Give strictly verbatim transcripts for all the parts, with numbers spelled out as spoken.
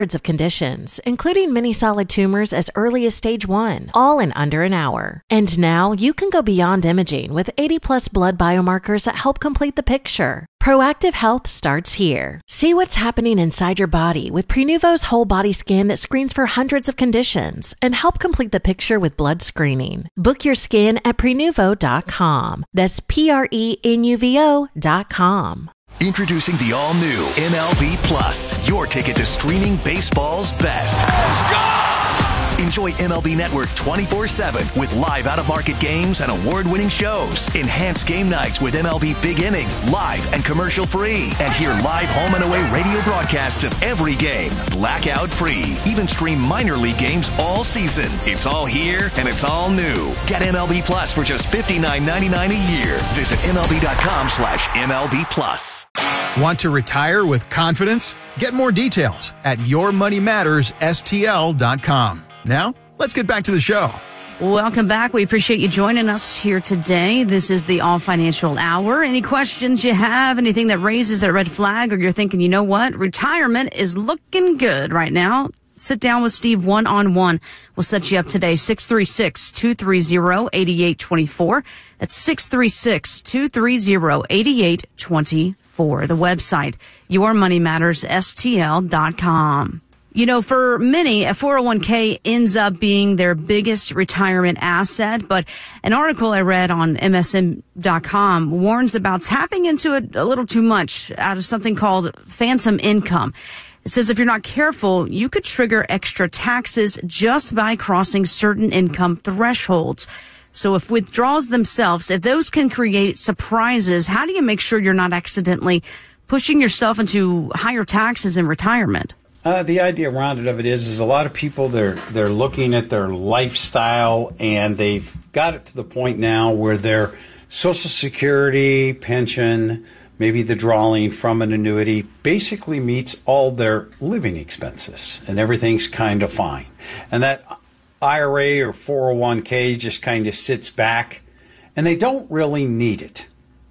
of conditions, including many solid tumors as early as stage one, all in under an hour. And now you can go beyond imaging with eighty plus blood biomarkers that help complete the picture. Proactive Health starts here. See what's happening inside your body with Prenuvo's whole body scan that screens for hundreds of conditions and help complete the picture with blood screening. Book your scan at prenuvo dot com. That's P R E N U V O dot com. Introducing the all-new M L B Plus, your ticket to streaming baseball's best. Let's go! Enjoy M L B Network twenty-four seven with live out-of-market games and award-winning shows. Enhanced game nights with M L B Big Inning, live and commercial-free. And hear live home and away radio broadcasts of every game, blackout-free. Even stream minor league games all season. It's all here and it's all new. Get M L B Plus for just fifty-nine ninety-nine a year. Visit MLB.com slash MLB Plus. Want to retire with confidence? Get more details at your money matters S T L dot com. Now, let's get back to the show. Welcome back. We appreciate you joining us here today. This is the All Financial Hour. Any questions you have, anything that raises that red flag, or you're thinking, you know what, retirement is looking good right now, sit down with Steve one-on-one. We'll set you up today, six three six, two three zero, eight eight two four. That's six three six, two three zero, eight eight two four. The website, your money matters S T L dot com. You know, for many, a four oh one k ends up being their biggest retirement asset, but an article I read on M S N dot com warns about tapping into it a little too much out of something called phantom income. It says if you're not careful, you could trigger extra taxes just by crossing certain income thresholds. So if withdrawals themselves, if those can create surprises, how do you make sure you're not accidentally pushing yourself into higher taxes in retirement? Uh, the idea around it of it is, is a lot of people, they're they're looking at their lifestyle and they've got it to the point now where their Social Security, pension, maybe the drawing from an annuity basically meets all their living expenses and everything's kind of fine. And that I R A or four oh one k just kind of sits back and they don't really need it.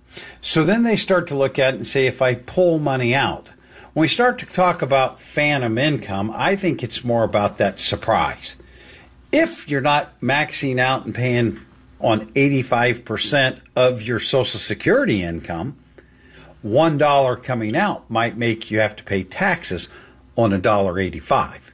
So then they start to look at it and say, if I pull money out, when we start to talk about phantom income, I think it's more about that surprise. If you're not maxing out and paying on eighty-five percent of your Social Security income, one dollar coming out might make you have to pay taxes on one dollar eighty-five.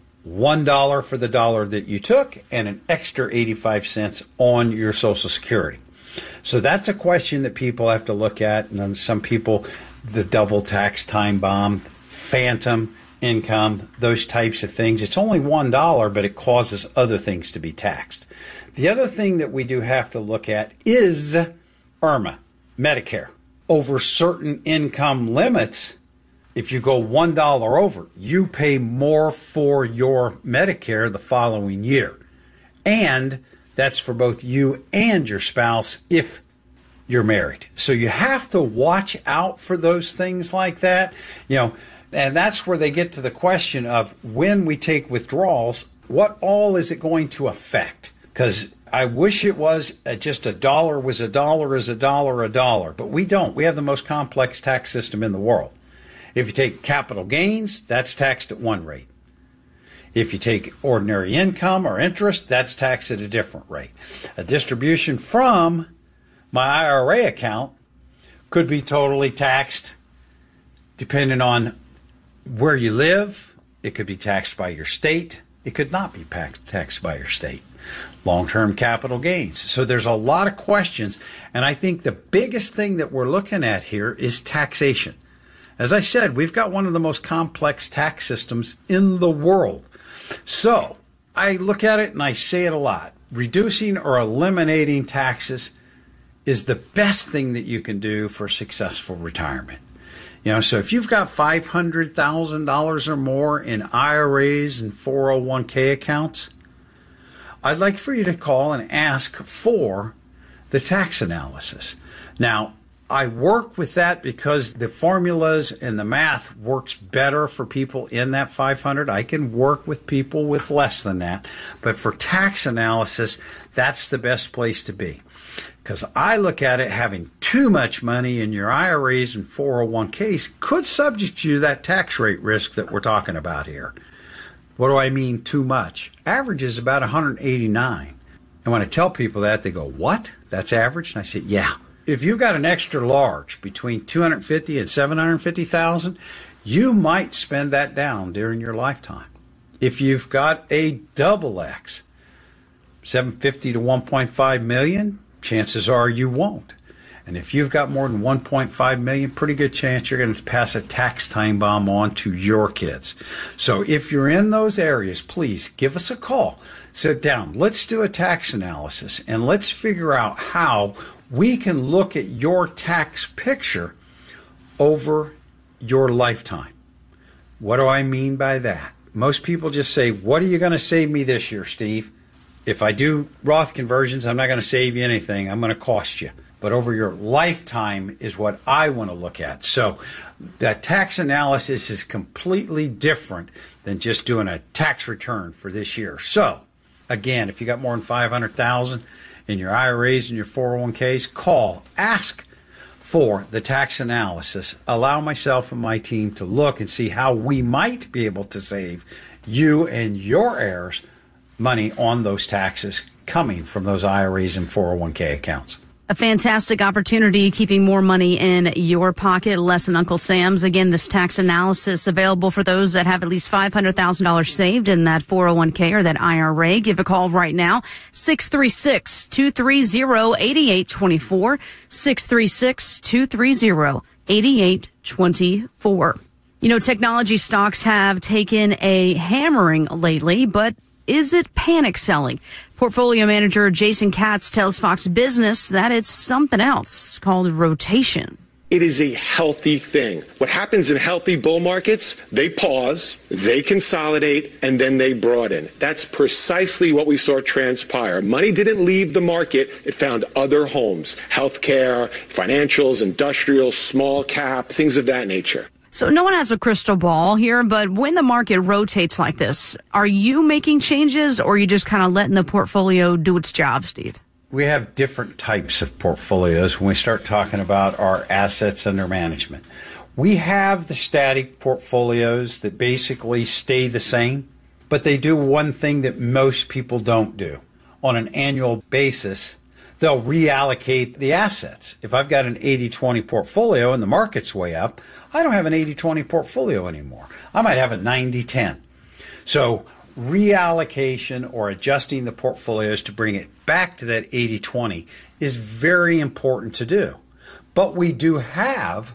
one dollar for the dollar that you took and an extra eighty-five cents on your Social Security. So that's a question that people have to look at. And then some people, the double tax time bomb, phantom income, those types of things. It's only one dollar, but it causes other things to be taxed. The other thing that we do have to look at is I R M A, Medicare. Over certain income limits, if you go one dollar over, you pay more for your Medicare the following year. And that's for both you and your spouse if you're married. So you have to watch out for those things like that. You know, and that's where they get to the question of when we take withdrawals, what all is it going to affect? Because I wish it was just a dollar was a dollar is a dollar a dollar, but we don't. We have the most complex tax system in the world. If you take capital gains, that's taxed at one rate. If you take ordinary income or interest, that's taxed at a different rate. A distribution from my I R A account could be totally taxed depending on where you live. It could be taxed by your state. It could not be taxed by your state. Long-term capital gains. So there's a lot of questions, and I think the biggest thing that we're looking at here is taxation. As I said, we've got one of the most complex tax systems in the world. So I look at it and I say it a lot. Reducing or eliminating taxes is the best thing that you can do for successful retirement. You know, so if you've got five hundred thousand dollars or more in I R As and four oh one k accounts, I'd like for you to call and ask for the tax analysis. Now, I work with that because the formulas and the math works better for people in that five hundred. I can work with people with less than that. But for tax analysis, that's the best place to be. Because I look at it having too much money in your I R As and four oh one k's could subject you to that tax rate risk that we're talking about here. What do I mean too much? Average is about one hundred eighty-nine. And when I tell people that, they go, what? That's average? And I say, yeah. If you've got an extra large between two hundred fifty and seven hundred fifty thousand, you might spend that down during your lifetime. If you've got a double X, seven hundred fifty to one point five million, chances are you won't. And if you've got more than one point five million, pretty good chance you're going to pass a tax time bomb on to your kids. So if you're in those areas, please give us a call. Sit down. Let's do a tax analysis and let's figure out how we can look at your tax picture over your lifetime. What do I mean by that? Most people just say, what are you going to save me this year, Steve? If I do Roth conversions, I'm not going to save you anything. I'm going to cost you. But over your lifetime is what I want to look at. So that tax analysis is completely different than just doing a tax return for this year. So, again, if you got more than five hundred thousand dollars in your I R As and your four oh one k's, call, ask for the tax analysis. Allow myself and my team to look and see how we might be able to save you and your heirs money on those taxes coming from those I R As and four oh one k accounts. A fantastic opportunity, keeping more money in your pocket, less than Uncle Sam's. Again, this tax analysis available for those that have at least five hundred thousand dollars saved in that four oh one k or that I R A. Give a call right now, six three six, two three zero, eight eight two four, six three six, two three zero, eight eight two four. You know, technology stocks have taken a hammering lately, but is it panic selling? Portfolio manager Jason Katz tells Fox Business that it's something else called rotation. It is a healthy thing. What happens in healthy bull markets, they pause, they consolidate, and then they broaden. That's precisely what we saw transpire. Money didn't leave the market. It found other homes, healthcare, financials, industrials, small cap, things of that nature. So no one has a crystal ball here, but when the market rotates like this, are you making changes or are you just kind of letting the portfolio do its job, Steve? We have different types of portfolios when we start talking about our assets under management. We have the static portfolios that basically stay the same, but they do one thing that most people don't do. On an annual basis, they'll reallocate the assets. If I've got an eighty twenty portfolio and the market's way up, I don't have an eighty twenty portfolio anymore. I might have a ninety ten. So reallocation or adjusting the portfolios to bring it back to that eighty twenty is very important to do. But we do have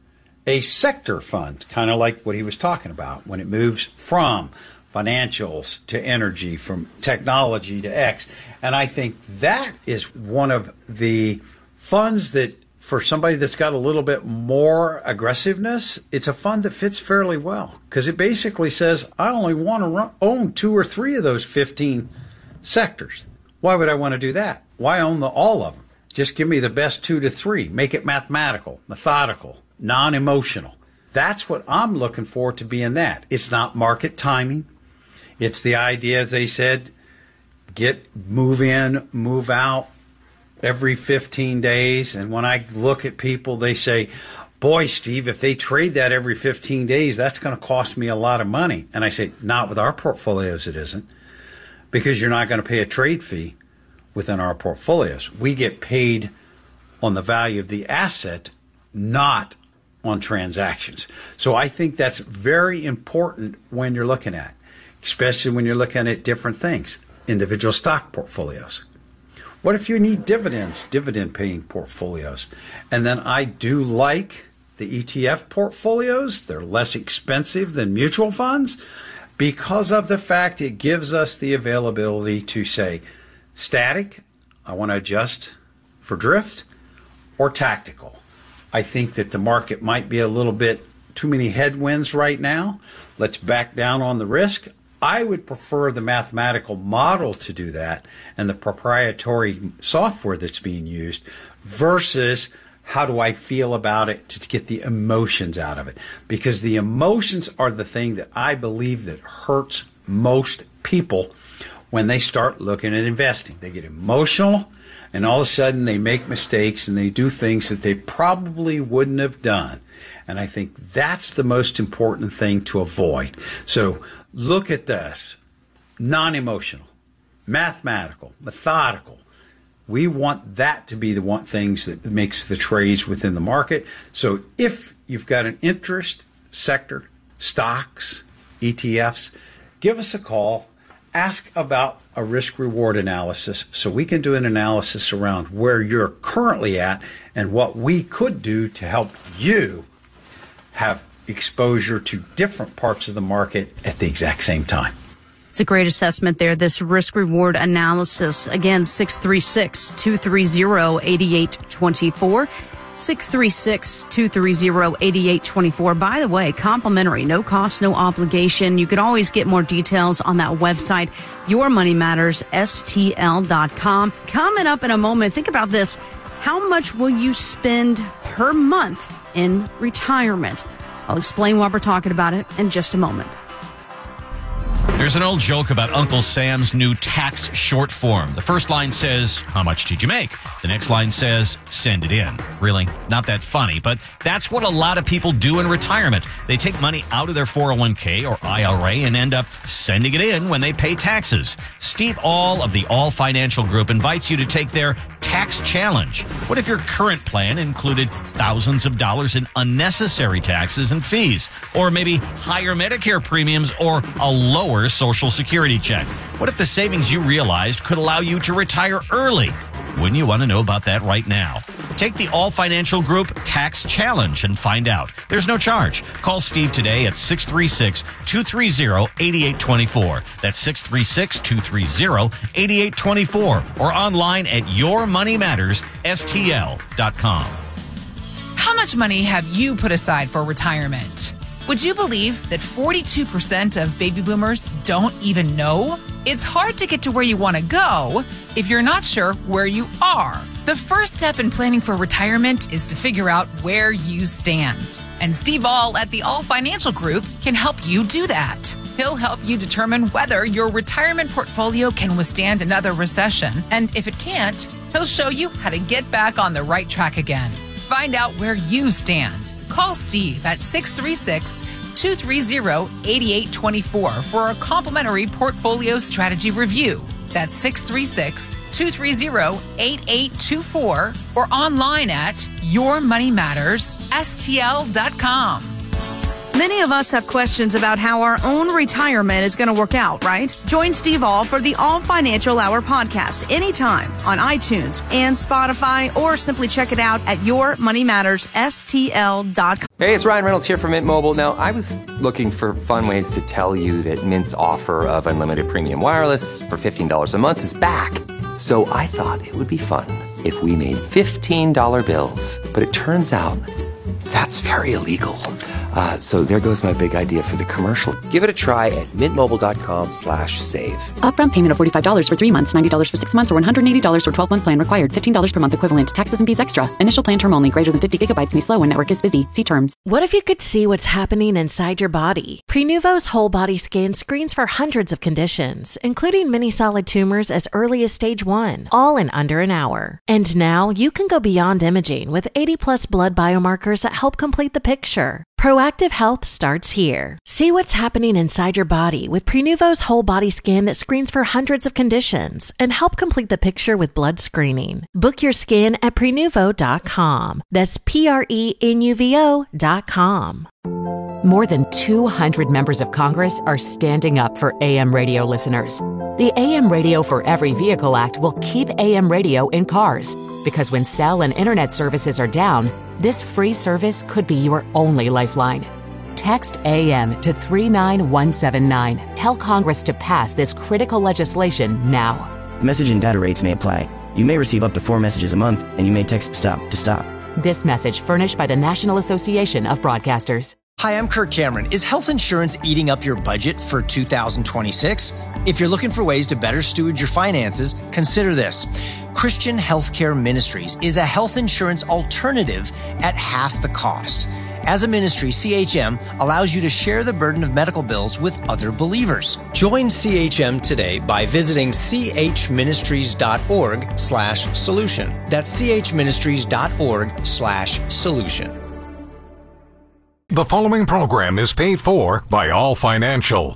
a sector fund, kind of like what he was talking about, when it moves from financials to energy, from technology to X. And I think that is one of the funds that, for somebody that's got a little bit more aggressiveness, it's a fund that fits fairly well because it basically says, I only want to run, own two or three of those fifteen sectors. Why would I want to do that? Why own the, all of them? Just give me the best two to three. Make it mathematical, methodical, non-emotional. That's what I'm looking for to be in that. It's not market timing. It's the idea, as they said, get move in, move out every fifteen days. And when I look at people, they say, boy, Steve, if they trade that every fifteen days, that's going to cost me a lot of money. And I say, not with our portfolios, it isn't, because you're not going to pay a trade fee within our portfolios. We get paid on the value of the asset, not on transactions. So I think that's very important when you're looking at, especially when you're looking at different things, individual stock portfolios. What if you need dividends, dividend-paying portfolios? And then I do like the E T F portfolios. They're less expensive than mutual funds because of the fact it gives us the availability to say, static, I want to adjust for drift, or tactical. I think that the market might be a little bit too many headwinds right now. Let's back down on the risk. I would prefer the mathematical model to do that and the proprietary software that's being used versus how do I feel about it to get the emotions out of it. Because the emotions are the thing that I believe that hurts most people when they start looking at investing. They get emotional, and all of a sudden they make mistakes and they do things that they probably wouldn't have done. And I think that's the most important thing to avoid. So look at this. Non-emotional, mathematical, methodical. We want that to be the one things that makes the trades within the market. So if you've got an interest sector, stocks, E T Fs, give us a call. Ask about a risk-reward analysis so we can do an analysis around where you're currently at and what we could do to help you have exposure to different parts of the market at the exact same time. It's a great assessment there, this risk-reward analysis. Again, six three six, two three zero, eight eight two four. six three six, two three zero, eight eight two four. By the way, complimentary, no cost, no obligation. You can always get more details on that website, your money matters S T L dot com. Coming up in a moment, think about this. How much will you spend per month in retirement? I'll explain why we're talking about it in just a moment. There's an old joke about Uncle Sam's new tax short form. The first line says, how much did you make? The next line says, send it in. Really? Not that funny, but that's what a lot of people do in retirement. They take money out of their four oh one k or I R A and end up sending it in when they pay taxes. Steve All of the All Financial Group invites you to take their tax challenge. What if your current plan included thousands of dollars in unnecessary taxes and fees? Or maybe higher Medicare premiums or a lower Social Security check? What if the savings you realized could allow you to retire early? Wouldn't you want to know about that right now? Take the All Financial Group Tax Challenge and find out. There's no charge. Call Steve today at six three six, two three zero, eight eight two four. That's six three six, two three zero, eight eight two four or online at your money matters S T L dot com. How much money have you put aside for retirement? Would you believe that forty-two percent of baby boomers don't even know? It's hard to get to where you want to go if you're not sure where you are. The first step in planning for retirement is to figure out where you stand. And Steve All at the All Financial Group can help you do that. He'll help you determine whether your retirement portfolio can withstand another recession. And if it can't, he'll show you how to get back on the right track again. Find out where you stand. Call Steve at six three six, two three zero, eight eight two four for a complimentary portfolio strategy review. That's six three six, two three zero, eight eight two four or online at your money matters S T L dot com. Many of us have questions about how our own retirement is going to work out, right? Join Steve All for the All Financial Hour podcast anytime on iTunes and Spotify, or simply check it out at your money matters S T L dot com. Hey, it's Ryan Reynolds here from Mint Mobile. Now, I was looking for fun ways to tell you that Mint's offer of unlimited premium wireless for fifteen dollars a month is back. So I thought it would be fun if we made fifteen dollar bills. But it turns out that's very illegal. Uh, so there goes my big idea for the commercial. Give it a try at mintmobile.com slash save. Upfront payment of forty-five dollars for three months, ninety dollars for six months, or one hundred eighty dollars for twelve-month plan required. fifteen dollars per month equivalent. Taxes and fees extra. Initial plan term only. Greater than fifty gigabytes may slow when network is busy. See terms. What if you could see what's happening inside your body? Prenuvo's whole body scan screens for hundreds of conditions, including many solid tumors as early as stage one, all in under an hour. And now you can go beyond imaging with eighty plus blood biomarkers that help complete the picture. Proactive health starts here. See what's happening inside your body with Prenuvo's whole body scan that screens for hundreds of conditions and help complete the picture with blood screening. Book your scan at prenuvo dot com. That's P R E N U V O dot com. More than two hundred members of Congress are standing up for A M radio listeners. The A M Radio for Every Vehicle Act will keep A M radio in cars, because when cell and internet services are down, this free service could be your only lifeline. Text A M to three nine one seven nine. Tell Congress to pass this critical legislation now. Message and data rates may apply. You may receive up to four messages a month, and you may text STOP to stop. This message furnished by the National Association of Broadcasters. Hi, I'm Kirk Cameron. Is health insurance eating up your budget for two thousand twenty-six? If you're looking for ways to better steward your finances, consider this. Christian Healthcare Ministries is a health insurance alternative at half the cost. As a ministry, C H M allows you to share the burden of medical bills with other believers. Join C H M today by visiting chministries.org slash solution. That's chministries.org slash solution. The following program is paid for by All Financial.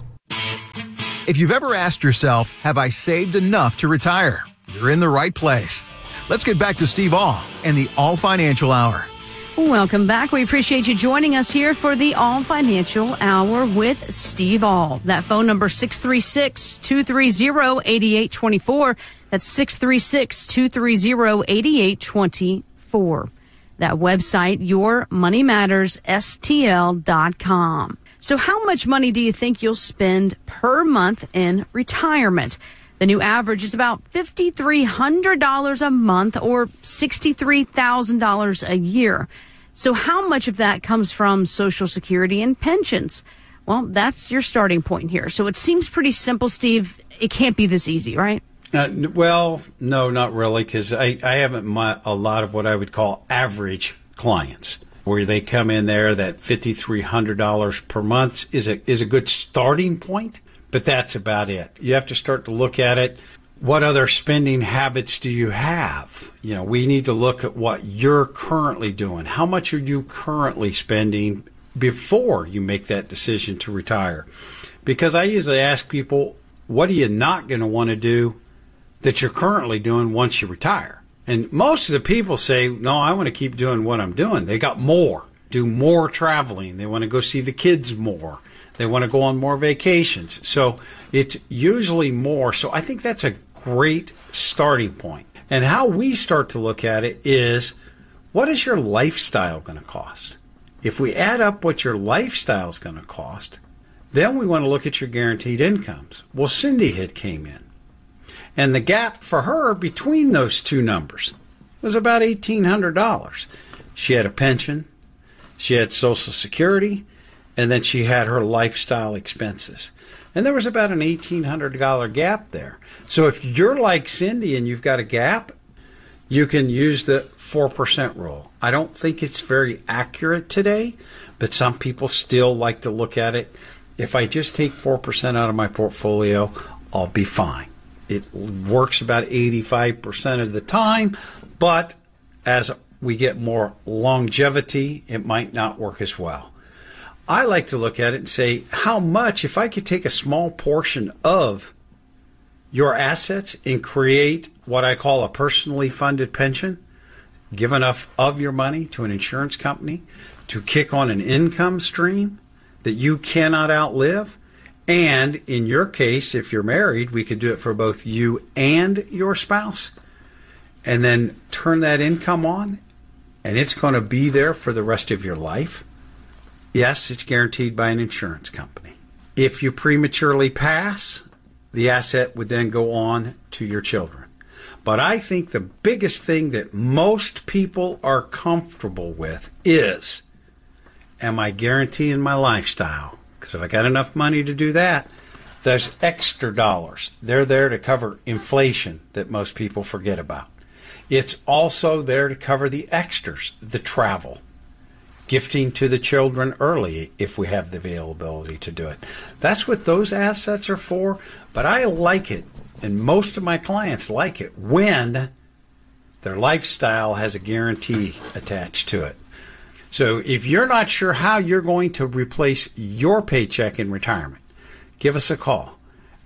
If you've ever asked yourself, have I saved enough to retire? You're in the right place. Let's get back to Steve All and the All Financial Hour. Welcome back. We appreciate you joining us here for the All Financial Hour with Steve All. That phone number six three six, two three zero, eight eight two four. That's six three six, two three zero, eight eight two four. That website, your money matters S T L dot com. So how much money do you think you'll spend per month in retirement? The new average is about five thousand three hundred dollars a month or sixty-three thousand dollars a year. So how much of that comes from Social Security and pensions? Well, that's your starting point here. So it seems pretty simple, Steve. It can't be this easy, right? Uh, well, no, not really, because I, I haven't met a lot of what I would call average clients, where they come in there that five thousand three hundred dollars per month is a is a good starting point, but that's about it. You have to start to look at it. What other spending habits do you have? You know, we need to look at what you're currently doing. How much are you currently spending before you make that decision to retire? Because I usually ask people, what are you not going to want to do that you're currently doing once you retire? And most of the people say, no, I want to keep doing what I'm doing. They got more, do more traveling. They want to go see the kids more. They want to go on more vacations. So it's usually more. So I think that's a great starting point. And how we start to look at it is, what is your lifestyle going to cost? If we add up what your lifestyle is going to cost, then we want to look at your guaranteed incomes. Well, Cindy had came in, and the gap for her between those two numbers was about eighteen hundred dollars. She had a pension, she had Social Security, and then she had her lifestyle expenses. And there was about an eighteen hundred dollars gap there. So if you're like Cindy and you've got a gap, you can use the four percent rule. I don't think it's very accurate today, but some people still like to look at it. If I just take four percent out of my portfolio, I'll be fine. It works about eighty-five percent of the time, but as we get more longevity, it might not work as well. I like to look at it and say, how much, if I could take a small portion of your assets and create what I call a personally funded pension, give enough of your money to an insurance company to kick on an income stream that you cannot outlive. And in your case, if you're married, we could do it for both you and your spouse, and then turn that income on, and it's going to be there for the rest of your life. Yes, it's guaranteed by an insurance company. If you prematurely pass, the asset would then go on to your children. But I think the biggest thing that most people are comfortable with is, am I guaranteeing my lifestyle? Because if I got enough money to do that, there's extra dollars. They're there to cover inflation that most people forget about. It's also there to cover the extras, the travel, gifting to the children early if we have the availability to do it. That's what those assets are for. But I like it, and most of my clients like it, when their lifestyle has a guarantee attached to it. So if you're not sure how you're going to replace your paycheck in retirement, give us a call.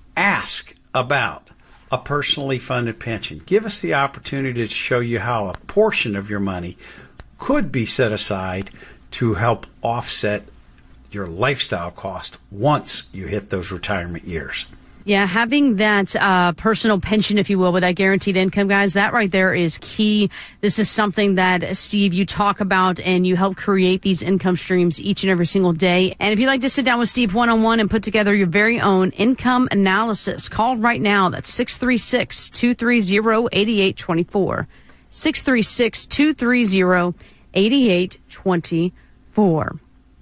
Ask about a personally funded pension. Give us the opportunity to show you how a portion of your money could be set aside to help offset your lifestyle cost once you hit those retirement years. Yeah, having that uh, personal pension, if you will, with that guaranteed income, guys, that right there is key. This is something that, Steve, you talk about, and you help create these income streams each and every single day. And if you'd like to sit down with Steve one-on-one and put together your very own income analysis, call right now. That's six three six, two three zero, eight eight two four. six three six, two three zero, eight eight two four.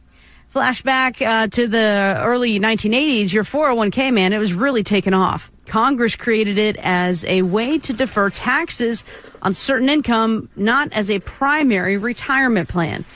Flashback uh, to the early nineteen eighties, your four oh one k, man, it was really taken off. Congress created it as a way to defer taxes on certain income, not as a primary retirement plan.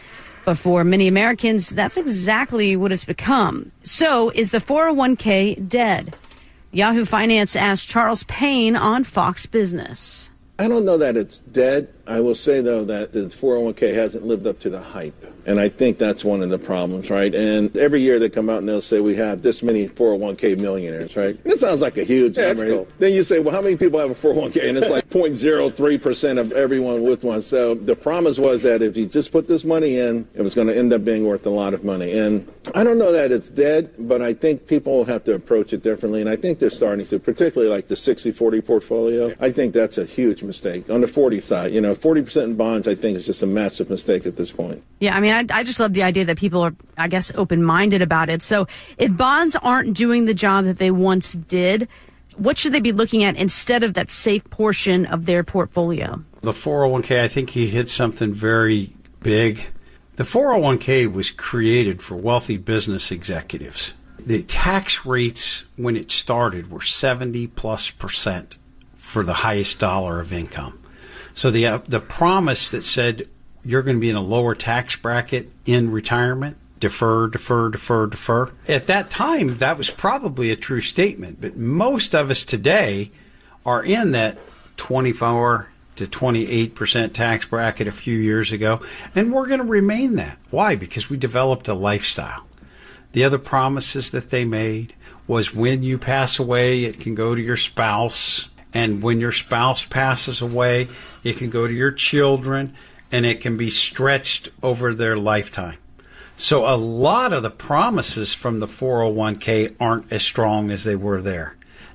But for many Americans, that's exactly what it's become. So is the four oh one k dead? Yahoo Finance asked Charles Payne on Fox Business. I don't know that it's dead. I will say, though, that the four oh one k hasn't lived up to the hype. And I think that's one of the problems, right? And every year they come out and they'll say we have this many four oh one k millionaires, right? That sounds like a huge yeah, number. Cool. Then you say, well, how many people have a four oh one k? And it's like zero point zero three percent of everyone with one. So the promise was that if you just put this money in, it was going to end up being worth a lot of money. And I don't know that it's dead, but I think people have to approach it differently. And I think they're starting to, particularly like the sixty forty portfolio. I think that's a huge mistake. On the forty side, you know, forty percent in bonds, I think is just a massive mistake at this point. Yeah, I mean, I, I just love the idea that people are, I guess, open-minded about it. So if bonds aren't doing the job that they once did, what should they be looking at instead of that safe portion of their portfolio? The four oh one k, I think he hit something very big. The four oh one k was created for wealthy business executives. The tax rates when it started were seventy plus percent for the highest dollar of income. So the uh, the promise that said you're going to be in a lower tax bracket in retirement, defer, defer, defer, defer. At that time, that was probably a true statement. But most of us today are in that twenty-four to twenty-eight percent tax bracket a few years ago, and we're going to remain that. Why? Because we developed a lifestyle. The other promises that they made was when you pass away, it can go to your spouse. And when your spouse passes away, it can go to your children, and it can be stretched over their lifetime. So a lot of the promises from the four oh one k aren't as strong as they were there.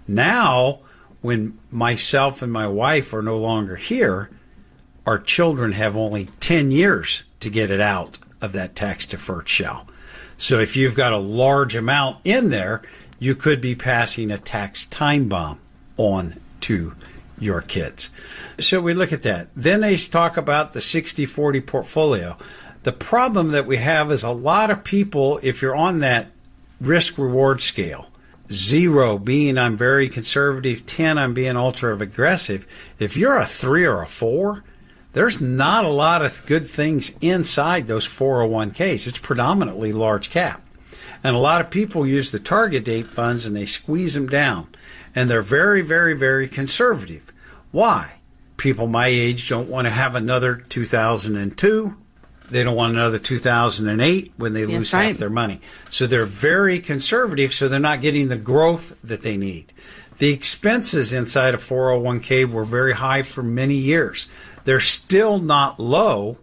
Now, when myself and my wife are no longer here, our children have only ten years to get it out of that tax-deferred shell. So if you've got a large amount in there, you could be passing a tax time bomb on to your kids. So we look at that. Then they talk about the sixty forty portfolio. The problem that we have is a lot of people, if you're on that risk-reward scale, zero being I'm very conservative, ten I'm being ultra-aggressive, if you're a three or a four, there's not a lot of good things inside those four oh one k's. It's predominantly large cap. And a lot of people use the target date funds and they squeeze them down. And they're very, very, very conservative. Why? People my age don't want to have another two thousand two. They don't want another two thousand eight when they lose half their money. So they're very conservative, so they're not getting the growth that they need. The expenses inside of four oh one k were very high for many years. They're still not low,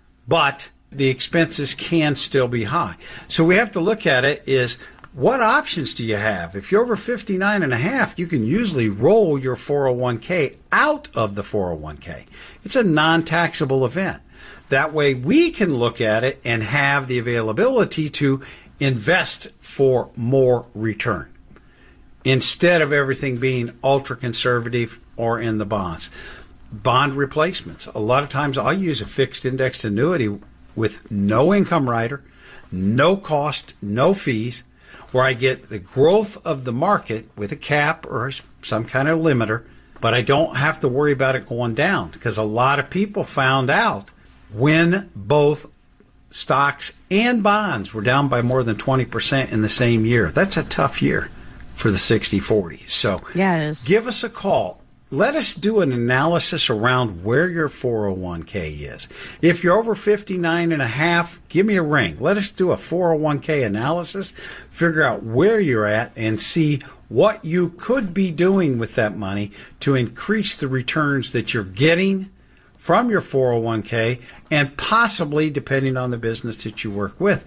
but the expenses can still be high. So we have to look at it is, what options do you have? If you're over fifty-nine and a half, you can usually roll your four oh one k out of the four oh one k. It's a non-taxable event. That way we can look at it and have the availability to invest for more return instead of everything being ultra-conservative or in the bonds. Bond replacements. A lot of times I'll use a fixed indexed annuity with no income rider, no cost, no fees, where I get the growth of the market with a cap or some kind of limiter, but I don't have to worry about it going down because a lot of people found out when both stocks and bonds were down by more than twenty percent in the same year. That's a tough year for the sixty forty. So yeah, it is. Give us a call. Let us do an analysis around where your four oh one k is. If you're over fifty-nine and a half, give me a ring. Let us do a four oh one k analysis, figure out where you're at, and see what you could be doing with that money to increase the returns that you're getting from your four oh one k, and possibly, depending on the business that you work with,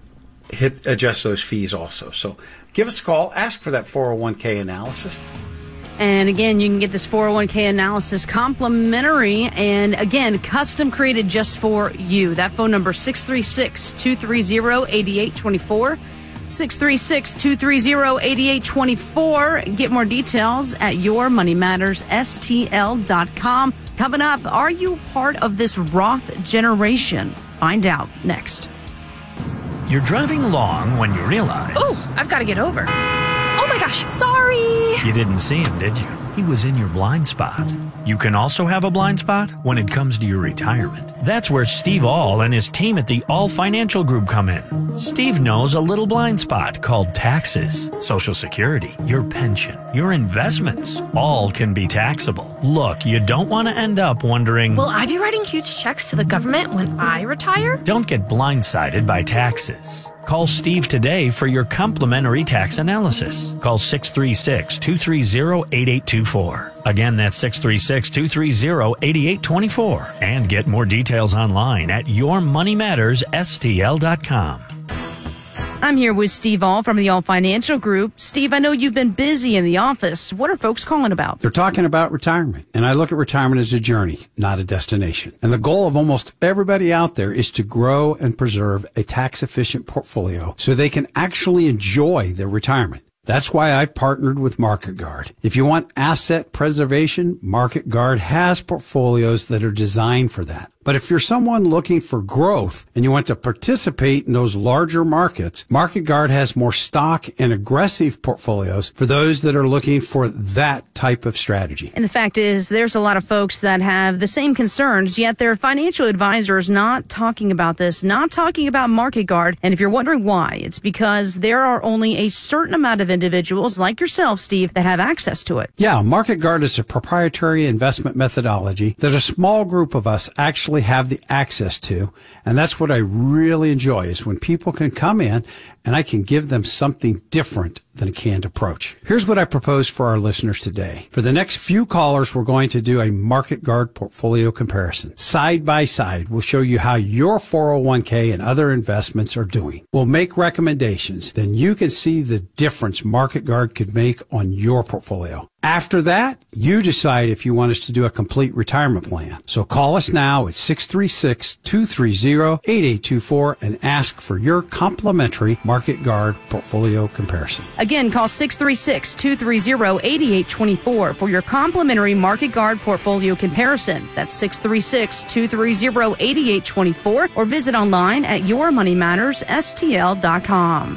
hit adjust those fees also. So give us a call. Ask for that four oh one k analysis. And again, you can get this four oh one k analysis complimentary and, again, custom created just for you. That phone number, six three six, two three zero, eight eight two four. six three six, two three zero, eight eight two four. Get more details at your money matters S T L dot com. Coming up, are you part of this Roth generation? Find out next. You're driving along when you realize... Oh, I've got to get over. Oh my gosh, sorry. You didn't see him, did you? he was in your blind spot. You can also have a blind spot when it comes to your retirement. That's where Steve All and his team at the All Financial Group come in. Steve knows a little blind spot called taxes, Social Security, your pension, your investments. All can be taxable. Look, you don't want to end up wondering, will I be writing huge checks to the government when I retire? Don't get blindsided by taxes. Call Steve today for your complimentary tax analysis. Call six three six, two three zero, eight eight two four. Again, that's six three six, two three zero, eight eight two four. And get more details online at your money matters S T L dot com. I'm here with Steve All from the All Financial Group. Steve, I know you've been busy in the office. What are folks calling about? They're talking about retirement. And I look at retirement as a journey, not a destination. And the goal of almost everybody out there is to grow and preserve a tax-efficient portfolio so they can actually enjoy their retirement. That's why I've partnered with Market Guard. If you want asset preservation, Market Guard has portfolios that are designed for that. But if you're someone looking for growth and you want to participate in those larger markets, Market Guard has more stock and aggressive portfolios for those that are looking for that type of strategy. And the fact is, there's a lot of folks that have the same concerns, yet their financial advisor is not talking about this, not talking about Market Guard. And if you're wondering why, it's because there are only a certain amount of individuals like yourself, Steve, that have access to it. Yeah, Market Guard is a proprietary investment methodology that a small group of us actually have the access to. And that's what I really enjoy is when people can come in and I can give them something different than a canned approach. Here's what I propose for our listeners today. For the next few callers, we're going to do a Market Guard portfolio comparison. Side by side, we'll show you how your four oh one k and other investments are doing. We'll make recommendations. Then you can see the difference Market Guard could make on your portfolio. After that, you decide if you want us to do a complete retirement plan. So call us now at six three six, two three zero, eight eight two four and ask for your complimentary Market Guard portfolio comparison. Again, call six three six, two three zero, eight eight two four for your complimentary Market Guard portfolio comparison. That's six three six, two three zero, eight eight two four or visit online at your money matters S T L dot com.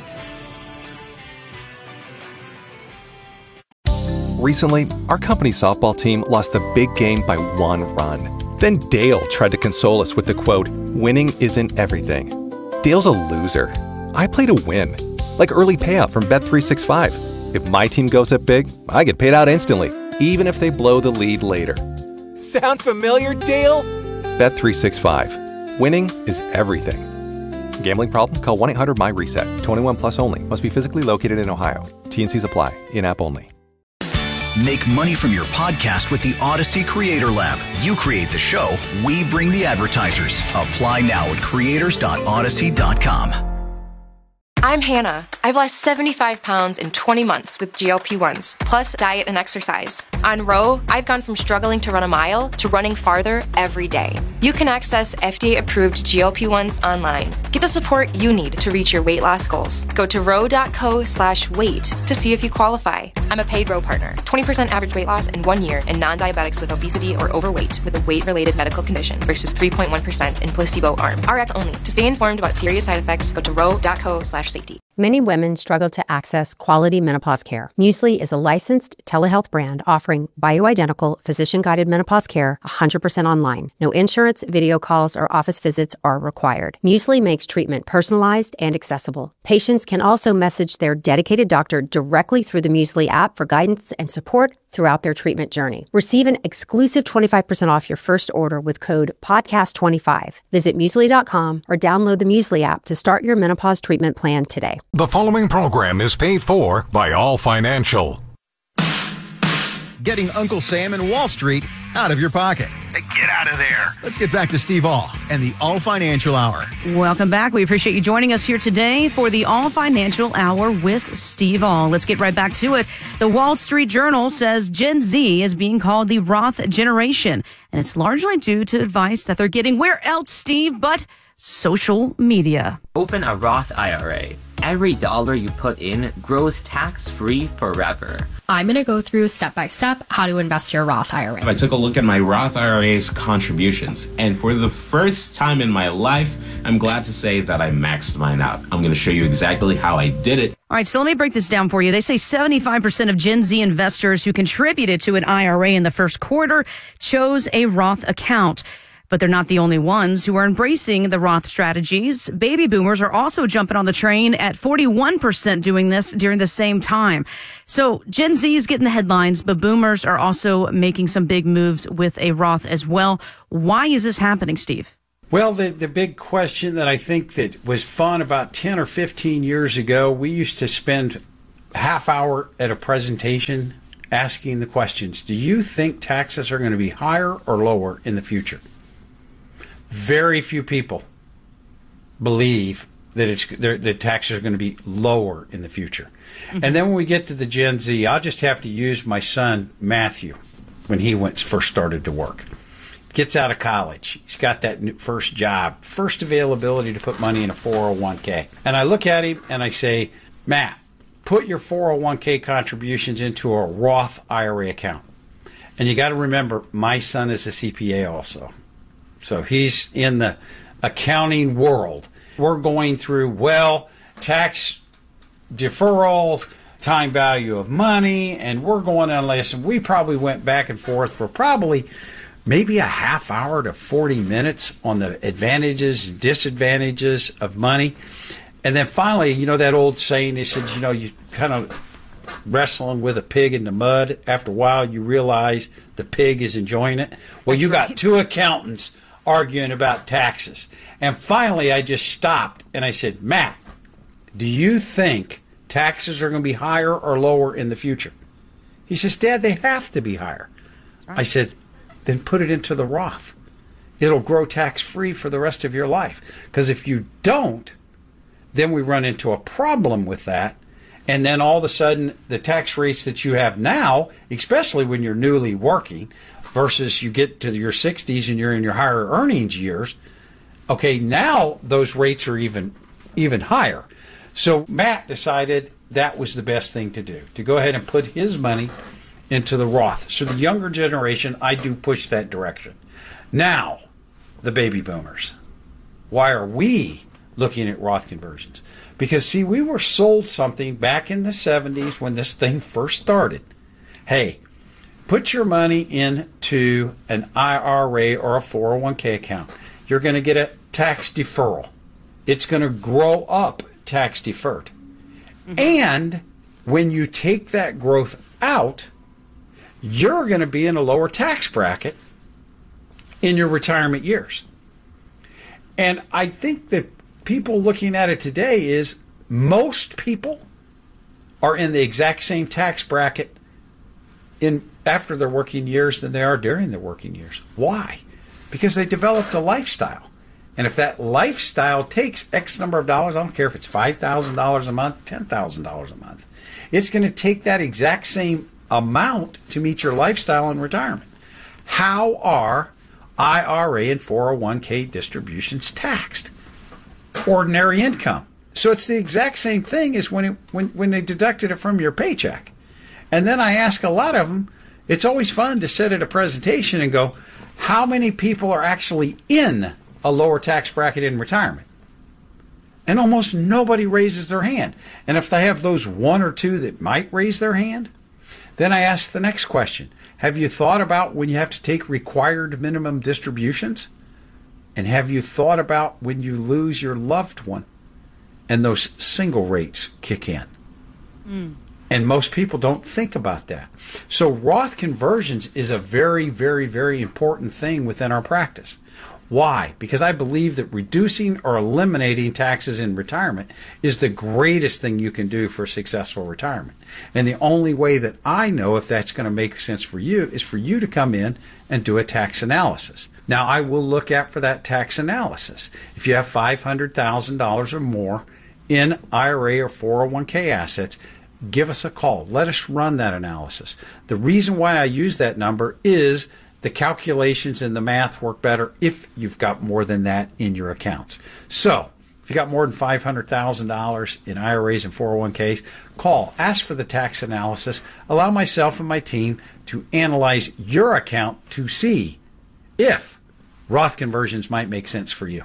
Recently, our company softball team lost a big game by one run. Then Dale tried to console us with the quote, "Winning isn't everything." Dale's a loser. I play to win, like early payout from Bet three sixty-five. If my team goes up big, I get paid out instantly, even if they blow the lead later. Sound familiar, Dale? Bet three sixty-five. Winning is everything. Gambling problem? Call one eight hundred M Y reset. twenty-one plus only. Must be physically located in Ohio. T and Cs apply. In-app only. Make money from your podcast with the Odyssey Creator Lab. You create the show, we bring the advertisers. Apply now at creators dot odyssey dot com. I'm Hannah. I've lost seventy-five pounds in twenty months with G L P ones, plus diet and exercise. On Row, I've gone from struggling to run a mile to running farther every day. You can access F D A-approved G L P ones online. Get the support you need to reach your weight loss goals. Go to row.co slash weight to see if you qualify. I'm a paid Row partner. twenty percent average weight loss in one year in non-diabetics with obesity or overweight with a weight-related medical condition versus three point one percent in placebo arm. R X only. To stay informed about serious side effects, go to row.co slash safety. Many women struggle to access quality menopause care. Muesli is a licensed telehealth brand offering bioidentical, physician-guided menopause care one hundred percent online. No insurance, video calls, or office visits are required. Muesli makes treatment personalized and accessible. Patients can also message their dedicated doctor directly through the Muesli app for guidance and support throughout their treatment journey. Receive an exclusive twenty-five percent off your first order with code podcast twenty-five. Visit muesli dot com or download the Muesli app to start your menopause treatment plan today. The following program is paid for by All Financial. Getting Uncle Sam and Wall Street out of your pocket. Hey, get out of there. Let's get back to Steve All and the All Financial Hour. Welcome back. We appreciate you joining us here today for the All Financial Hour with Steve All. Let's get right back to it. The Wall Street Journal says Gen Z is being called the Roth generation, and it's largely due to advice that they're getting where else, Steve, but social media. Open a Roth I R A. Every dollar you put in grows tax-free forever. I'm going to go through step-by-step how to invest your Roth I R A. I took a look at my Roth I R A's contributions, and for the first time in my life, I'm glad to say that I maxed mine out. I'm going to show you exactly how I did it. All right, so let me break this down for you. They say seventy-five percent of Gen Z investors who contributed to an I R A in the first quarter chose a Roth account. But they're not the only ones who are embracing the Roth strategies. Baby boomers are also jumping on the train at forty-one percent doing this during the same time. So Gen Z is getting the headlines, but boomers are also making some big moves with a Roth as well. Why is this happening, Steve? Well, the, the big question that I think that was fun about ten or fifteen years ago, we used to spend a half hour at a presentation asking the questions. Do you think taxes are going to be higher or lower in the future? Very few people believe that it's that taxes are going to be lower in the future. Mm-hmm. And then when we get to the Gen Z, I'll just have to use my son, Matthew, when he went first started to work. Gets out of college. He's got that first job, first availability to put money in a four oh one k. And I look at him and I say, Matt, put your four oh one k contributions into a Roth I R A account. And you got to remember, my son is a C P A also. So he's in the accounting world. We're going through, well, tax deferrals, time value of money, and we're going on a lesson. We probably went back and forth for probably maybe a half hour to forty minutes on the advantages and disadvantages of money. And then finally, you know that old saying, they said, you know, you kind of wrestling with a pig in the mud. After a while, you realize the pig is enjoying it. Well, That's you got right. two accountants arguing about taxes. And finally, I just stopped and I said, Matt, do you think taxes are going to be higher or lower in the future? He says, Dad, they have to be higher. Right. I said, then put it into the Roth. It'll grow tax-free for the rest of your life. Because if you don't, then we run into a problem with that. And then all of a sudden, the tax rates that you have now, especially when you're newly working, versus you get to your sixties and you're in your higher earnings years, okay, now those rates are even even higher. So Matt decided that was the best thing to do, to go ahead and put his money into the Roth. So the younger generation, I do push that direction. Now, the baby boomers. Why are we looking at Roth conversions? Because, see, we were sold something back in the seventies when this thing first started. Hey, put your money into an I R A or a four oh one k account. You're going to get a tax deferral. It's going to grow up tax deferred. Mm-hmm. And when you take that growth out, you're going to be in a lower tax bracket in your retirement years. And I think that people looking at it today is most people are in the exact same tax bracket in after their working years than they are during their working years. Why? Because they developed a lifestyle. And if that lifestyle takes X number of dollars, I don't care if it's five thousand dollars a month, ten thousand dollars a month, it's going to take that exact same amount to meet your lifestyle in retirement. How are I R A and four oh one k distributions taxed? Ordinary income. So it's the exact same thing as when it, when when they deducted it from your paycheck. And then I ask a lot of them, it's always fun to sit at a presentation and go, how many people are actually in a lower tax bracket in retirement? And almost nobody raises their hand. And if they have those one or two that might raise their hand, then I ask the next question. Have you thought about when you have to take required minimum distributions? And have you thought about when you lose your loved one and those single rates kick in? Mm. And most people don't think about that. So Roth conversions is a very, very, very important thing within our practice. Why? Because I believe that reducing or eliminating taxes in retirement is the greatest thing you can do for a successful retirement. And the only way that I know if that's going to make sense for you is for you to come in and do a tax analysis. Now, I will look at for that tax analysis. If you have five hundred thousand dollars or more in I R A or four oh one k assets, give us a call. Let us run that analysis. The reason why I use that number is the calculations and the math work better if you've got more than that in your accounts. So, if you got more than five hundred thousand dollars in I R As and four oh one k's, call, ask for the tax analysis, allow myself and my team to analyze your account to see if Roth conversions might make sense for you.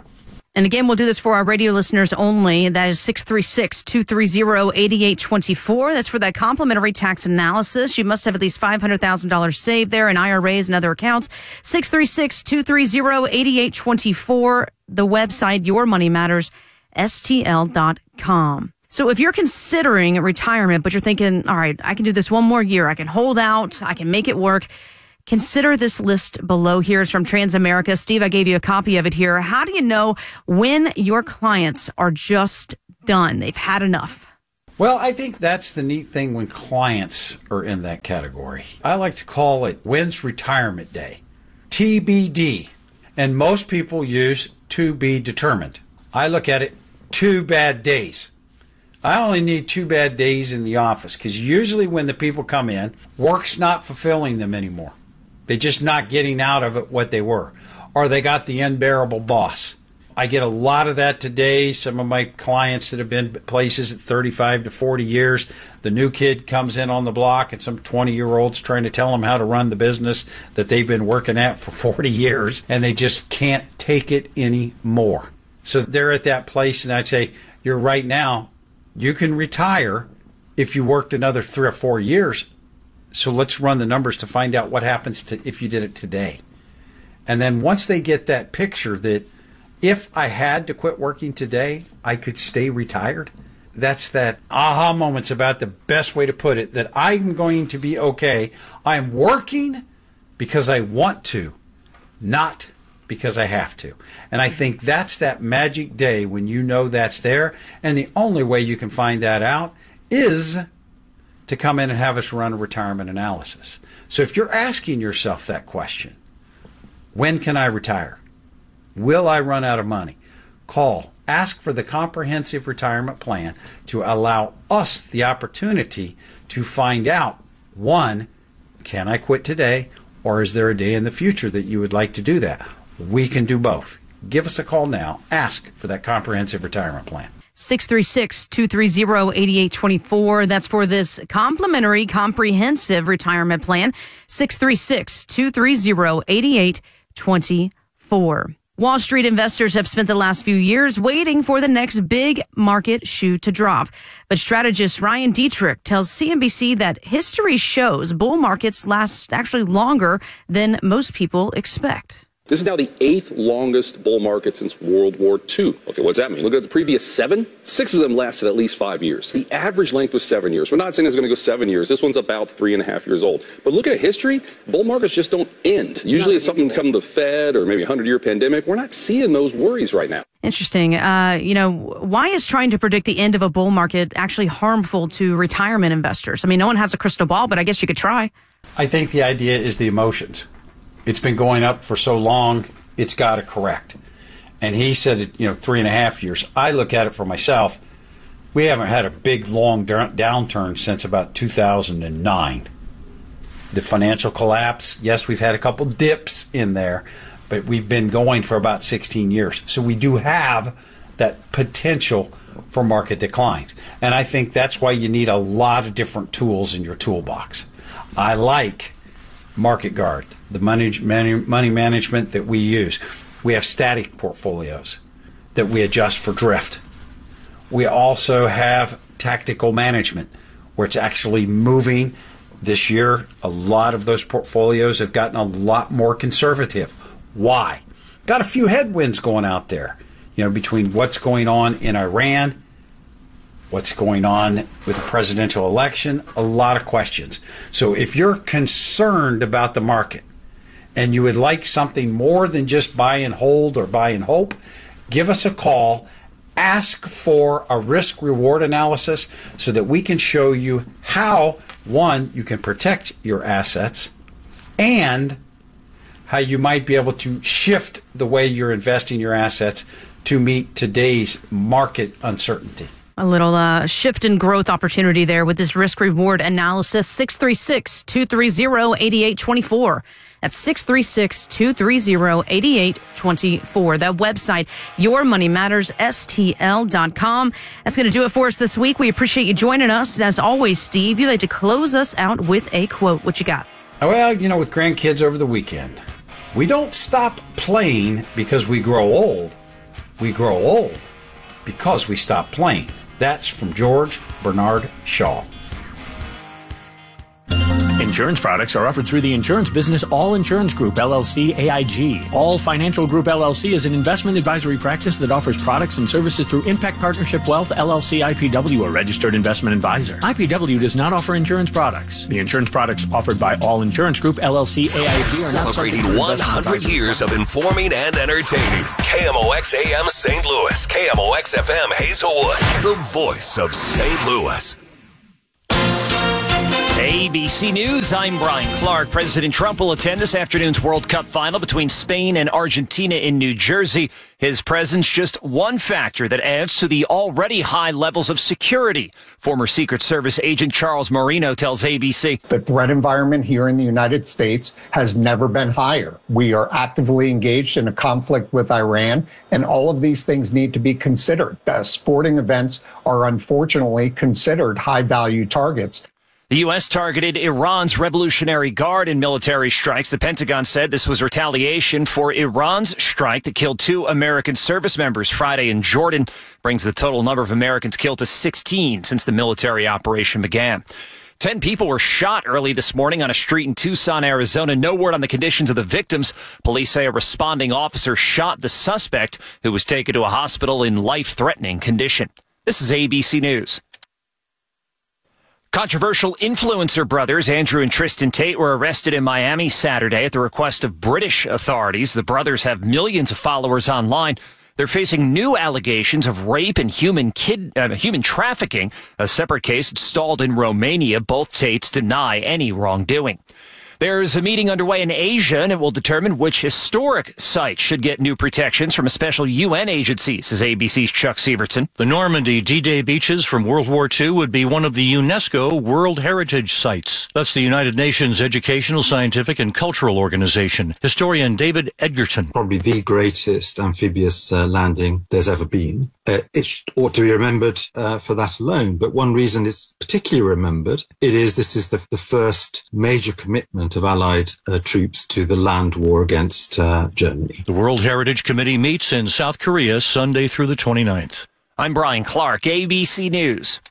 And again, we'll do this for our radio listeners only. That is six three six, two three zero, eight eight two four. That's for that complimentary tax analysis. You must have at least five hundred thousand dollars saved there in I R As and other accounts. six three six, two three zero, eight eight two four. The website, your money matters S T L dot com. So if you're considering retirement, but you're thinking, all right, I can do this one more year. I can hold out. I can make it work. Consider this list below. Here is from Transamerica. Steve, I gave you a copy of it here. How do you know when your clients are just done? They've had enough. Well, I think that's the neat thing when clients are in that category. I like to call it when's retirement day, T B D. And most people use to be determined. I look at it, two bad days. I only need two bad days in the office because usually when the people come in, work's not fulfilling them anymore. They're just not getting out of it what they were. Or they got the unbearable boss. I get a lot of that today. Some of my clients that have been places at thirty-five to forty years, the new kid comes in on the block and some twenty-year-old's trying to tell them how to run the business that they've been working at for forty years, and they just can't take it anymore. So they're at that place, and I'd say, you're right now, you can retire if you worked another three or four years. So let's run the numbers to find out what happens to if you did it today. And then once they get that picture that if I had to quit working today, I could stay retired, that's that aha moment's about the best way to put it, that I'm going to be okay. I'm working because I want to, not because I have to. And I think that's that magic day when you know that's there. And the only way you can find that out is to come in and have us run a retirement analysis. So if you're asking yourself that question, when can I retire? Will I run out of money? Call. Ask for the comprehensive retirement plan to allow us the opportunity to find out, one, can I quit today, or is there a day in the future that you would like to do that? We can do both. Give us a call now. Ask for that comprehensive retirement plan. six three six, two three zero, eight eight two four. That's for this complimentary comprehensive retirement plan. six three six, two three zero, eight eight two four. Wall Street investors have spent the last few years waiting for the next big market shoe to drop. But strategist Ryan Dietrich tells C N B C that history shows bull markets last actually longer than most people expect. This is now the eighth longest bull market since World War Two. Okay, what's that mean? Look at the previous seven. Six of them lasted at least five years. The average length was seven years. We're not saying it's going to go seven years. This one's about three and a half years old. But look at history. Bull markets just don't end. Usually it's something come the Fed or maybe a hundred-year pandemic. We're not seeing those worries right now. Interesting. Uh, you know, why is trying to predict the end of a bull market actually harmful to retirement investors? I mean, no one has a crystal ball, but I guess you could try. I think the idea is the emotions. It's been going up for so long, it's got to correct. And he said, it, you know, three and a half years. I look at it for myself. We haven't had a big, long downturn since about two thousand nine. The financial collapse, yes, we've had a couple dips in there, but we've been going for about sixteen years. So we do have that potential for market declines. And I think that's why you need a lot of different tools in your toolbox. I like Market Guard, the money, money, money management that we use. We have static portfolios that we adjust for drift. We also have tactical management, where it's actually moving. This year, a lot of those portfolios have gotten a lot more conservative. Why? Got a few headwinds going out there, you know, between what's going on in Iran, what's going on with the presidential election, a lot of questions. So if you're concerned about the market and you would like something more than just buy and hold or buy and hope, give us a call. Ask for a risk-reward analysis so that we can show you how, one, you can protect your assets and how you might be able to shift the way you're investing your assets to meet today's market uncertainty. A little uh, shift in growth opportunity there with this risk-reward analysis. six three six, two three zero, eight eight two four. That's six three six, two three zero, eight eight two four. That website, your money matters S T L dot com. That's going to do it for us this week. We appreciate you joining us. And as always, Steve, you like to close us out with a quote. What you got? Well, you know, with grandkids over the weekend, we don't stop playing because we grow old. We grow old because we stop playing. That's from George Bernard Shaw. Insurance products are offered through the insurance business All Insurance Group, L L C, A I G. All Financial Group, L L C is an investment advisory practice that offers products and services through Impact Partnership Wealth, L L C, I P W, a registered investment advisor. I P W does not offer insurance products. The insurance products offered by All Insurance Group, L L C, A I G are not celebrating one hundred years of informing and entertaining. K M O X A M Saint Louis, K M O X F M Hazelwood, the voice of Saint Louis. A B C News, I'm Brian Clark. President Trump will attend this afternoon's World Cup final between Spain and Argentina in New Jersey. His presence just one factor that adds to the already high levels of security. Former Secret Service agent Charles Marino tells A B C. The threat environment here in the United States has never been higher. We are actively engaged in a conflict with Iran, and all of these things need to be considered. Uh, sporting events are unfortunately considered high-value targets. The U S targeted Iran's Revolutionary Guard in military strikes. The Pentagon said this was retaliation for Iran's strike that killed two American service members Friday in Jordan, brings the total number of Americans killed to sixteen since the military operation began. Ten people were shot early this morning on a street in Tucson, Arizona. No word on the conditions of the victims. Police say a responding officer shot the suspect, who was taken to a hospital in life-threatening condition. This is A B C News. Controversial influencer brothers Andrew and Tristan Tate were arrested in Miami Saturday at the request of British authorities. The brothers have millions of followers online. They're facing new allegations of rape and human kid, uh, human trafficking, a separate case stalled in Romania. Both Tates deny any wrongdoing. There's a meeting underway in Asia, and it will determine which historic sites should get new protections from a special U N agency, says A B C's Chuck Sievertson. The Normandy D-Day beaches from World War Two would be one of the UNESCO World Heritage Sites. That's the United Nations Educational, Scientific, and Cultural Organization. Historian David Edgerton. Probably the greatest amphibious uh, landing there's ever been. Uh, it ought to be remembered uh, for that alone, but one reason it's particularly remembered, it is this is the, the first major commitment of Allied uh, troops to the land war against uh, Germany. The World Heritage Committee meets in South Korea Sunday through the twenty-ninth. I'm Brian Clark, A B C News.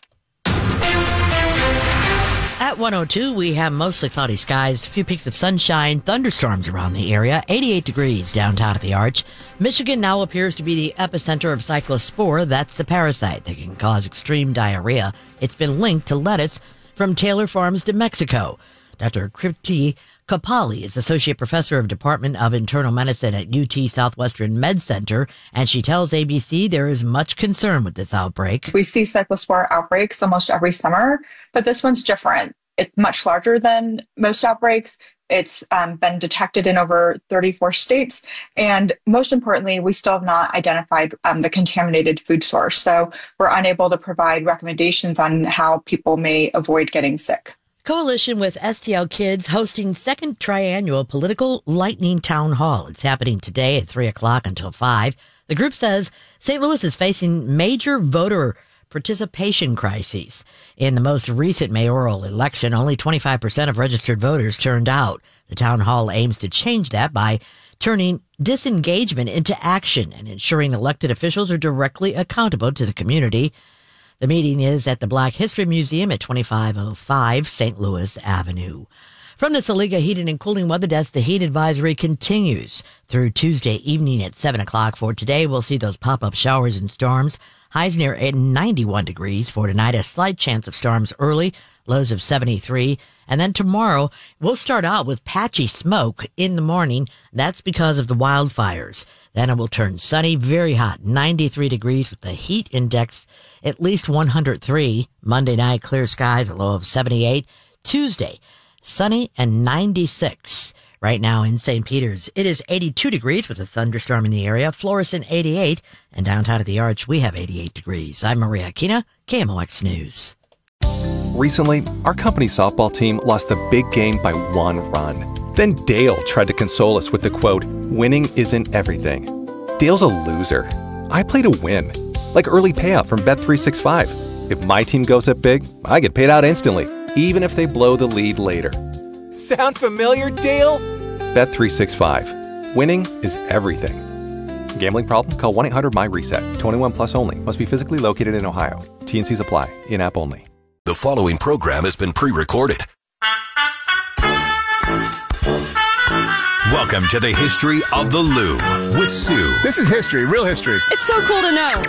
At one oh two, we have mostly cloudy skies, a few peaks of sunshine, thunderstorms around the area, eighty-eight degrees downtown at the Arch. Michigan now appears to be the epicenter of cyclospora. That's the parasite that can cause extreme diarrhea. It's been linked to lettuce from Taylor Farms to Mexico. Doctor Kripti Kapali is Associate Professor of Department of Internal Medicine at U T Southwestern Med Center, and she tells A B C there is much concern with this outbreak. We see cyclospora outbreaks almost every summer, but this one's different. It's much larger than most outbreaks. It's um, been detected in over thirty-four states. And most importantly, we still have not identified um, the contaminated food source. So we're unable to provide recommendations on how people may avoid getting sick. Coalition with S T L Kids hosting second triannual political lightning town hall. It's happening today at three o'clock until five. The group says Saint Louis is facing major voter participation crises. In the most recent mayoral election, only twenty-five percent of registered voters turned out. The town hall aims to change that by turning disengagement into action and ensuring elected officials are directly accountable to the community. The meeting is at the Black History Museum at twenty-five oh five Saint Louis Avenue. From the Saliga Heating and Cooling Weather Desk, the heat advisory continues through Tuesday evening at seven o'clock. For today, we'll see those pop-up showers and storms. Highs near ninety-one degrees. For tonight, a slight chance of storms early, lows of seventy-three. And then tomorrow, we'll start out with patchy smoke in the morning. That's because of the wildfires. Then it will turn sunny, very hot, ninety-three degrees with the heat index at least one hundred three. Monday night, clear skies, a low of seventy-eight. Tuesday, sunny and ninety-six. Right now in Saint Peters, it is eighty-two degrees with a thunderstorm in the area. Florissant, eighty-eight. And downtown at the Arch, we have eighty-eight degrees. I'm Maria Aquina, K M O X News. Recently, our company softball team lost a big game by one run. Then Dale tried to console us with the quote, "Winning isn't everything." Dale's a loser. I play to win. Like early payout from Bet three sixty-five. If my team goes up big, I get paid out instantly, even if they blow the lead later. Sound familiar, Dale? Bet three sixty-five. Winning is everything. Gambling problem? Call one eight hundred my reset. twenty-one plus only. Must be physically located in Ohio. T and C's apply. In-app only. The following program has been pre-recorded. Welcome to the History of the Lou with Sue. This is history, real history. It's so cool to know.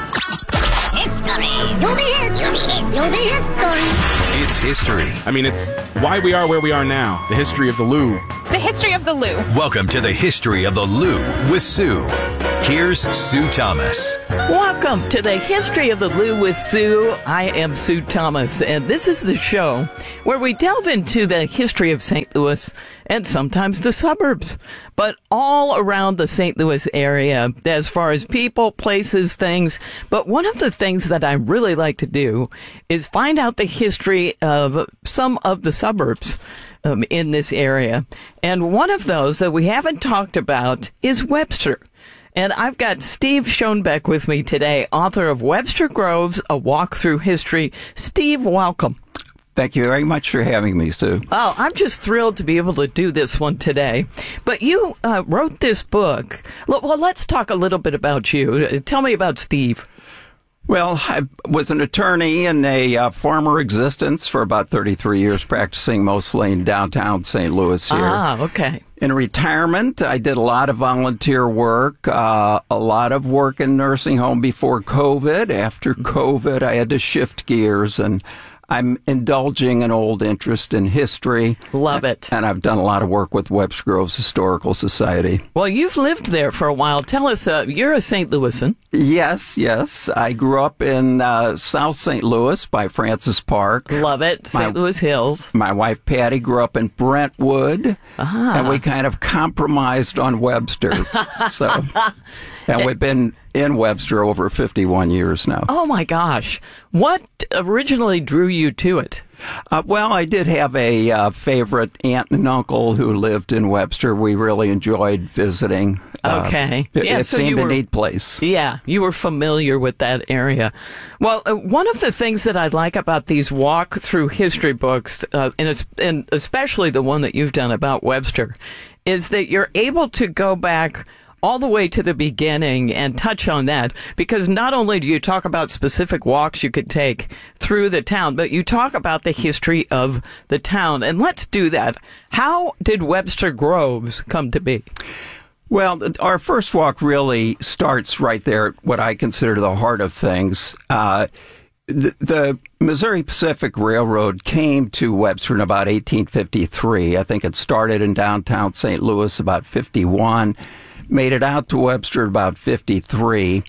History. Do the history. Do the history. It's history. I mean, it's why we are where we are now. The history of the Lou. The history of the Lou. Welcome to the History of the Lou with Sue. Here's Sue Thomas. Welcome to the History of the Lou with Sue. I am Sue Thomas, and this is the show where we delve into the history of Saint Louis and sometimes the suburbs, but all around the Saint Louis area as far as people, places, things. But one of the things that I really like to do is find out the history of some of the suburbs um, in this area. And one of those that we haven't talked about is Webster. And I've got Steve Schoenbeck with me today, author of Webster Groves, A Walk Through History. Steve, welcome. Thank you very much for having me, Sue. Well, I'm just thrilled to be able to do this one today. But you uh, wrote this book. Well, let's talk a little bit about you. Tell me about Steve. Well, I was an attorney in a uh, former existence for about thirty-three years, practicing mostly in downtown Saint Louis here. Ah, okay. In retirement, I did a lot of volunteer work, uh, a lot of work in nursing home before COVID. After COVID, I had to shift gears, and I'm indulging an old interest in history. Love it. And I've done a lot of work with Webster Groves Historical Society. Well, you've lived there for a while. Tell us, uh, you're a Saint Louisan. Yes, yes. I grew up in uh, South Saint Louis by Francis Park. Love it. Saint Louis Hills. My wife, Patty, grew up in Brentwood. Ah. And we kind of compromised on Webster. so, and we've been in Webster over fifty-one years now. Oh, my gosh. What originally drew you to it? Uh, well, I did have a uh, favorite aunt and uncle who lived in Webster. We really enjoyed visiting. Okay. Uh, it yeah, it so seemed you were, a neat place. Yeah, you were familiar with that area. Well, uh, one of the things that I like about these walk through history books, uh, and, it's, and especially the one that you've done about Webster, is that you're able to go back all the way to the beginning and touch on that, because not only do you talk about specific walks you could take through the town, but you talk about the history of the town. And let's do that. How did Webster Groves come to be? Well, our first walk really starts right there at what I consider the heart of things. Uh, the, the Missouri Pacific Railroad came to Webster in about eighteen fifty-three. I think it started in downtown Saint Louis about fifty-one. Made it out to Webster about fifty-three,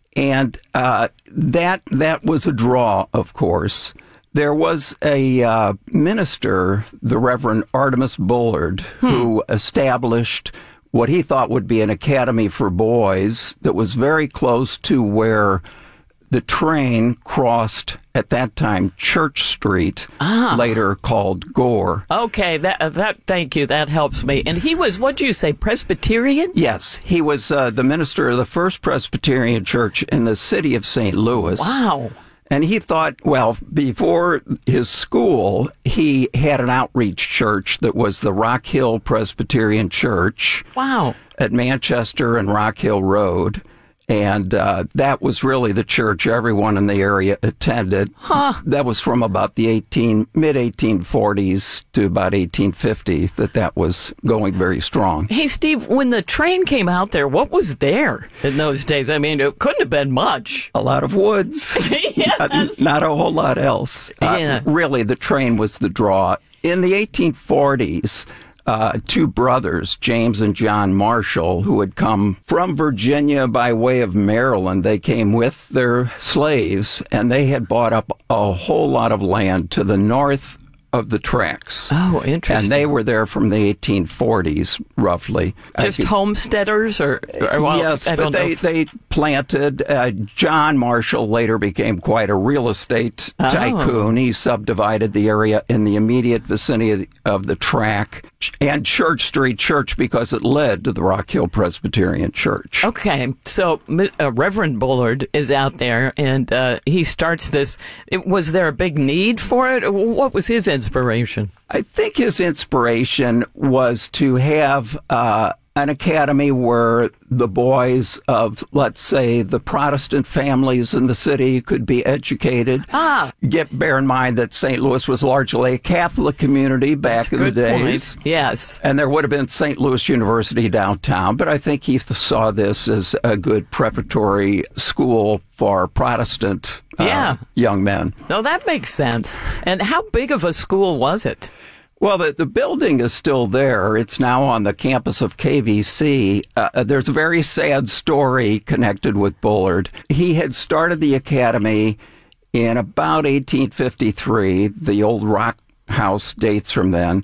and uh, that that was a draw, of course. There was a uh, minister, the Reverend Artemus Bullard, hmm. who established what he thought would be an academy for boys that was very close to where the train crossed, at that time, Church Street, ah. later called Gore. Okay, that, uh, that, thank you. That helps me. And he was, what'd you say, Presbyterian? Yes, he was uh, the minister of the first Presbyterian church in the city of Saint Louis. Wow. And he thought, well, before his school, he had an outreach church that was the Rock Hill Presbyterian Church. Wow. At Manchester and Rock Hill Road. And uh, that was really the church everyone in the area attended. Huh. That was from about the eighteen mid eighteen forties to about eighteen fifty that that was going very strong. Hey, Steve, when the train came out there, what was there in those days? I mean, it couldn't have been much. A lot of woods. Yes. not, not a whole lot else. Yeah. Uh, really, the train was the draw. In the eighteen forties, Uh, two brothers, James and John Marshall, who had come from Virginia by way of Maryland. They came with their slaves, and they had bought up a whole lot of land to the north of the tracks. Oh, interesting. And they were there from the eighteen forties, roughly. Just homesteaders? or, or well, Yes, I but don't they, know. they planted. Uh, John Marshall later became quite a real estate Oh. tycoon. He subdivided the area in the immediate vicinity of the, of the track and Church Street Church because it led to the Rock Hill Presbyterian Church. Okay, so uh, Reverend Bullard is out there, and uh, he starts this. It, was there a big need for it? What was his inspiration? I think his inspiration was to have uh, an academy where the boys of, let's say, the Protestant families in the city could be educated. Ah. Get bear in mind that Saint Louis was largely a Catholic community back That's in the good days. point. Yes. And there would have been Saint Louis University downtown, but I think he saw this as a good preparatory school for Protestant uh, Yeah. young men. No, that makes sense. And how big of a school was it? Well, the, the building is still there. It's now on the campus of K V C. Uh, there's a very sad story connected with Bullard. He had started the academy in about eighteen fifty-three. The old rock house dates from then.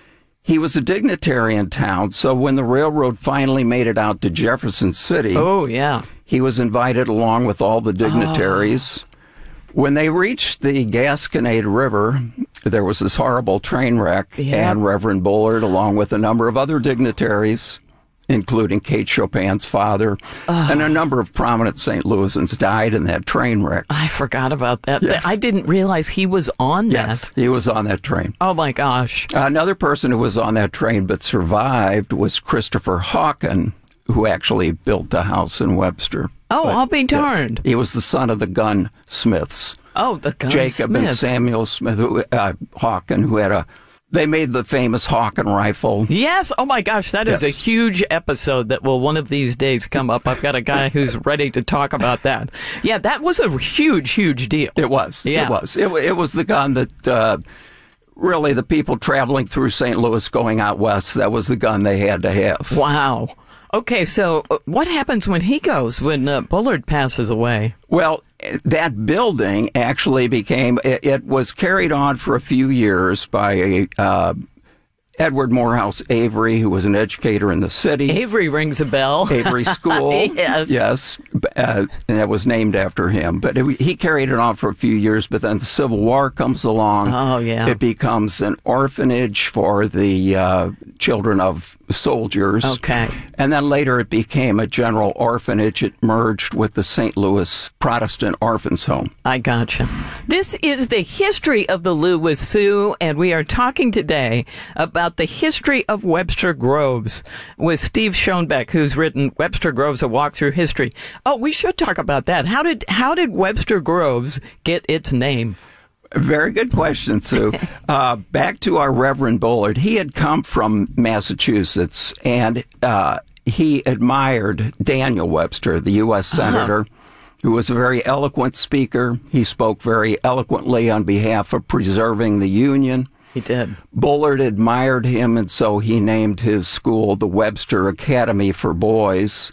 He was a dignitary in town, so when the railroad finally made it out to Jefferson City, oh yeah, he was invited along with all the dignitaries. Oh. When they reached the Gasconade River, there was this horrible train wreck, Yeah. and Reverend Bullard, along with a number of other dignitaries, including Kate Chopin's father, Oh. and a number of prominent Saint Louisans died in that train wreck. I forgot about that. Yes. I didn't realize he was on Yes, that. he was on that train. Oh, my gosh. Another person who was on that train but survived was Christopher Hawken, who actually built a house in Webster. Oh, But, I'll be darned. yes, he was the son of the gunsmiths. Oh, the gunsmiths. Jacob and Samuel Smith, who, uh, Hawken, who had a, they made the famous Hawken rifle. Yes. Oh, my gosh. That is Yes. a huge episode that will one of these days come up. I've got a guy who's ready to talk about that. Yeah, that was a huge, huge deal. It was. Yeah. It was. It, it was the gun that, uh, really the people traveling through Saint Louis going out west, that was the gun they had to have. Wow. Okay, so uh, what happens when he goes, when uh, Bullard passes away? Well, that building actually became, it, it was carried on for a few years by uh, Edward Morehouse Avery, who was an educator in the city. Avery rings a bell. Avery School. Yes. Yes. Uh, and that was named after him. But it, he carried it on for a few years, but then the Civil War comes along. Oh, yeah. It becomes an orphanage for the uh, children of soldiers. Okay. And then later it became a general orphanage. It merged with the Saint Louis Protestant Orphans Home. I gotcha. This is the history of the Lou with Sue, and we are talking today about the history of Webster Groves with Steve Schoenbeck, who's written Webster Groves: A Walk Through History. Oh, we should talk about that. How did how did Webster Groves get its name? Very good question, Sue. uh, back to our Reverend Bullard. He had come from Massachusetts, and uh, he admired Daniel Webster, the U S Senator, uh-huh. who was a very eloquent speaker. He spoke very eloquently on behalf of preserving the Union. He did. Bullard admired him, and so he named his school the Webster Academy for Boys.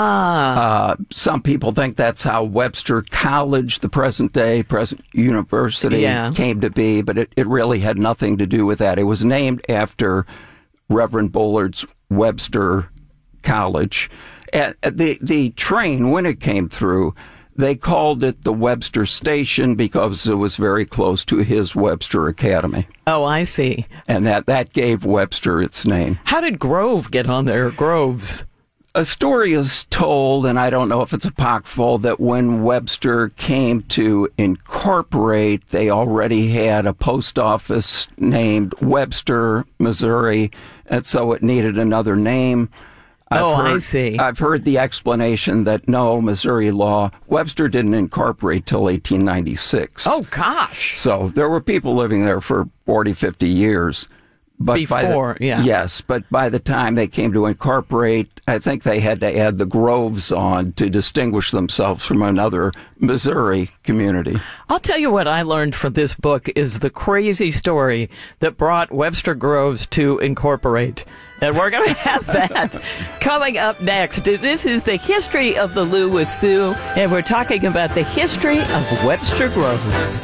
Ah. Uh, some people think that's how Webster College, the present day, present university, Yeah. came to be, but it, it really had nothing to do with that. It was named after Reverend Bullard's Webster College. And the, the train, when it came through, they called it the Webster Station because it was very close to his Webster Academy. Oh, I see. And that, that gave Webster its name. How did Grove get on there, Groves? A story is told, and I don't know if it's apocryphal, that when Webster came to incorporate, they already had a post office named Webster, Missouri, and so it needed another name. I've oh, heard, I see. I've heard the explanation that no, Missouri law, Webster didn't incorporate till eighteen ninety-six. Oh, gosh. So there were people living there for forty, fifty years. But Before, by the, yeah. Yes, but by the time they came to incorporate, I think they had to add the Groves on to distinguish themselves from another Missouri community. I'll tell you what I learned from this book is the crazy story that brought Webster Groves to incorporate. And we're going to have that coming up next. This is the history of the Lou with Sue, and we're talking about the history of Webster Groves.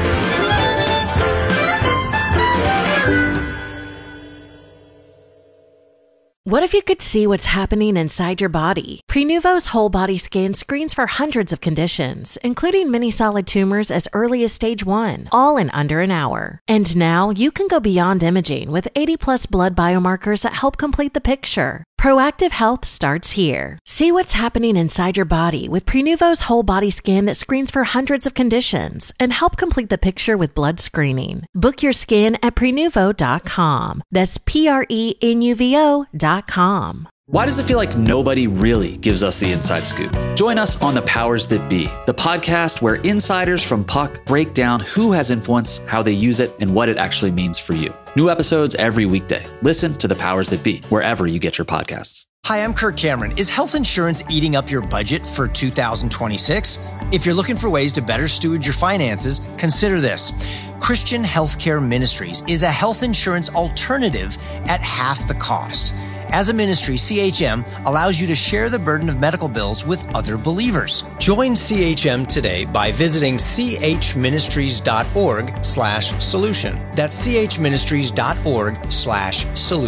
What if you could see what's happening inside your body? Prenuvo's whole body scan screens for hundreds of conditions, including many solid tumors as early as stage one, all in under an hour. And now you can go beyond imaging with eighty plus blood biomarkers that help complete the picture. Proactive health starts here. See what's happening inside your body with Prenuvo's whole body scan that screens for hundreds of conditions and help complete the picture with blood screening. Book your scan at Prenuvo dot com. That's P R E N U V O dot com. Why does it feel like nobody really gives us the inside scoop? Join us on The Powers That Be, the podcast where insiders from Puck break down who has influence, how they use it, and what it actually means for you. New episodes every weekday. Listen to The Powers That Be, wherever you get your podcasts. Hi, I'm Kirk Cameron. Is health insurance eating up your budget for two thousand twenty-six? If you're looking for ways to better steward your finances, consider this. Christian Healthcare Ministries is a health insurance alternative at half the cost. As a ministry, C H M allows you to share the burden of medical bills with other believers. Join C H M today by visiting chministries.org slash solution. That's chministries.org slash solution.